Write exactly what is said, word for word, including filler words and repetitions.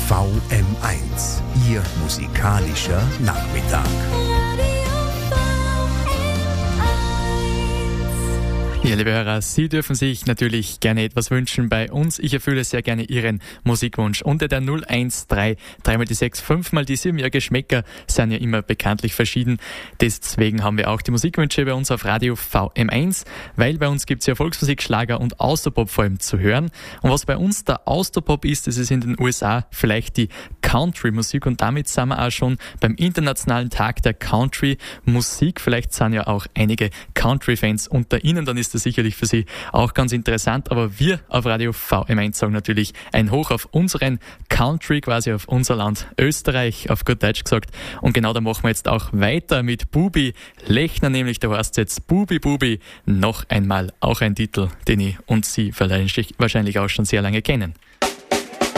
V M eins, Ihr musikalischer Nachmittag. Ja, liebe Hörer, Sie dürfen sich natürlich gerne etwas wünschen bei uns. Ich erfülle sehr gerne Ihren Musikwunsch. Unter der null eins drei, drei mal die sechs, fünf mal die sieben. Ja, Geschmäcker sind ja immer bekanntlich verschieden. Deswegen haben wir auch die Musikwünsche bei uns auf Radio V M eins, weil bei uns gibt's ja Volksmusik, Schlager und Austropop vor allem zu hören. Und was bei uns der Austropop ist, das ist in den U S A vielleicht die Country-Musik. Und damit sind wir auch schon beim Internationalen Tag der Country-Musik. Vielleicht sind ja auch einige Country-Fans unter Ihnen, dann ist das sicherlich für Sie auch ganz interessant, aber wir auf Radio V M eins sagen natürlich ein Hoch auf unseren Country, quasi auf unser Land Österreich, auf gut Deutsch gesagt. Und genau da machen wir jetzt auch weiter mit Bubi Lechner, nämlich da heißt es jetzt Bubi Bubi, noch einmal, auch ein Titel, den ich und Sie wahrscheinlich auch schon sehr lange kennen.